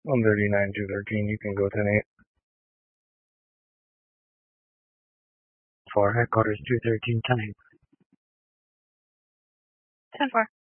139 213, you can go 10-8. For headquarters 213 10-8. 10-4.